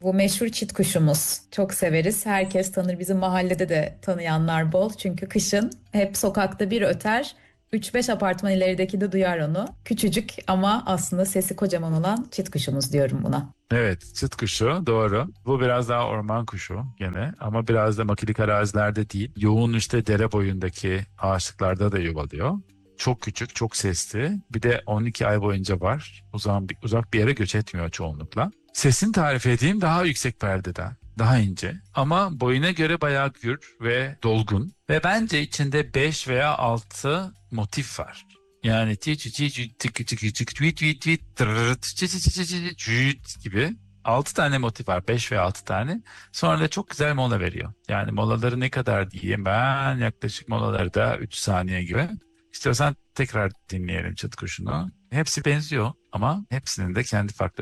Bu meşhur çit kuşumuz. Çok severiz. Herkes tanır. Bizim mahallede de tanıyanlar bol. Çünkü kışın hep sokakta bir öter. 3-5 apartman ilerideki de duyar onu. Küçücük ama aslında sesi kocaman olan çit kuşumuz diyorum buna. Evet, çıt kuşu doğru. Bu biraz daha orman kuşu gene ama biraz da makilik arazilerde değil. Yoğun işte dere boyundaki ağaçlıklarda da yuvalıyor. Çok küçük, çok sesli. Bir de 12 ay boyunca var. Uzak bir yere göç etmiyor çoğunlukla. Sesini tarif edeyim, daha yüksek perdeden. Daha ince ama boyuna göre bayağı gür ve dolgun. Ve bence içinde 5 veya 6 motif var. Yani ti çi çi çi tıkı tıkı tık tweet tweet tweet tırırt çi çi çi çi çi cüt gibi 6 tane motif var, 5 veya 6 tane. Sonra da çok güzel mola veriyor. Yani molaları ne kadar diyeyim, ben yaklaşık molaları da 3 saniye gibi. İstiyorsan tekrar dinleyelim çıt kuşunu. Hepsi benziyor ama hepsinin de kendi farklı